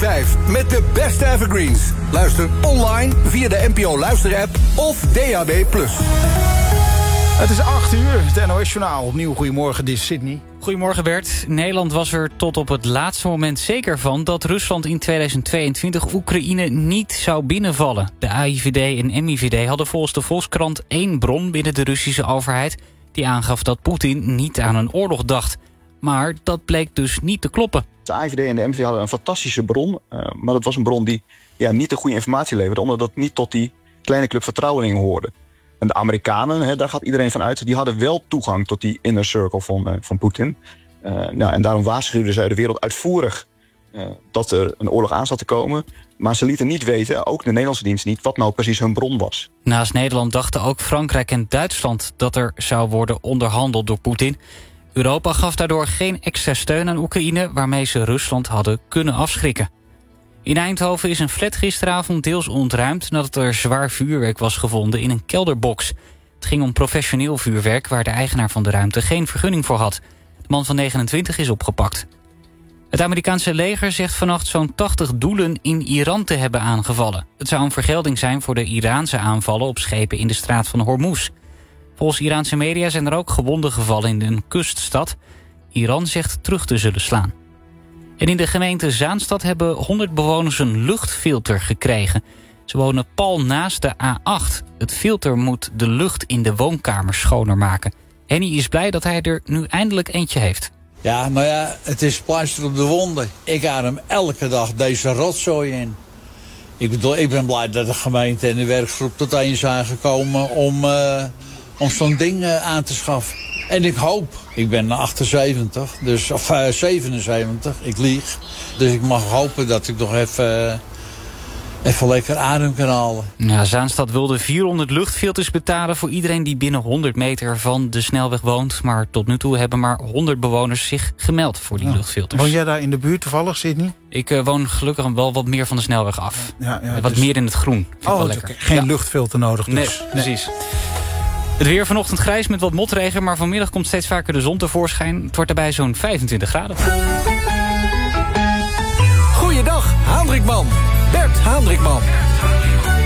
5 met de beste evergreens. Luister online via de NPO Luisterapp of DAB+. Het is 8 uur, het NOS-journaal. Opnieuw goedemorgen, dit is Sydney. Goedemorgen Bert. Nederland was er tot op het laatste moment zeker van dat Rusland in 2022 Oekraïne niet zou binnenvallen. De AIVD en MIVD hadden volgens de Volkskrant 1 bron binnen de Russische overheid die aangaf dat Poetin niet aan een oorlog dacht. Maar dat bleek dus niet te kloppen. De AIVD en de MIVD hadden een fantastische bron, maar dat was een bron die niet de goede informatie leverde, omdat dat niet tot die kleine club vertrouwelingen hoorde. En de Amerikanen, daar gaat iedereen van uit, die hadden wel toegang tot die inner circle van Poetin. En daarom waarschuwden zij de wereld uitvoerig dat er een oorlog aan zat te komen. Maar ze lieten niet weten, ook de Nederlandse dienst niet, wat nou precies hun bron was. Naast Nederland dachten ook Frankrijk en Duitsland dat er zou worden onderhandeld door Poetin. Europa gaf daardoor geen extra steun aan Oekraïne, waarmee ze Rusland hadden kunnen afschrikken. In Eindhoven is een flat gisteravond deels ontruimd nadat er zwaar vuurwerk was gevonden in een kelderbox. Het ging om professioneel vuurwerk waar de eigenaar van de ruimte geen vergunning voor had. De man van 29 is opgepakt. Het Amerikaanse leger zegt vannacht zo'n 80 doelen in Iran te hebben aangevallen. Het zou een vergelding zijn voor de Iraanse aanvallen op schepen in de straat van Hormuz. Volgens Iraanse media zijn er ook gewonden gevallen in een kuststad. Iran zegt terug te zullen slaan. En in de gemeente Zaanstad hebben 100 bewoners een luchtfilter gekregen. Ze wonen pal naast de A8. Het filter moet de lucht in de woonkamers schoner maken. Henny is blij dat hij er nu eindelijk eentje heeft. Ja, nou ja, het is pleister op de wonden. Ik adem elke dag deze rotzooi in. Ik bedoel, ik ben blij dat de gemeente en de werkgroep tot een zijn gekomen om zo'n ding aan te schaffen. En ik hoop, ik ben 78, of 77, ik lieg. Dus ik mag hopen dat ik nog even lekker adem kan halen. Ja, Zaanstad wilde 400 luchtfilters betalen voor iedereen die binnen 100 meter van de snelweg woont. Maar tot nu toe hebben maar 100 bewoners zich gemeld voor die luchtfilters. Woon jij daar in de buurt toevallig, Sydney? Ik woon gelukkig wel wat meer van de snelweg af. Wat meer in het groen. Wel lekker. Geen luchtfilter nodig dus. Nee, precies. Het weer vanochtend grijs met wat motregen, maar vanmiddag komt steeds vaker de zon tevoorschijn. Het wordt daarbij zo'n 25 graden. Goeiedag, Haandrikman. Bert Haandrikman.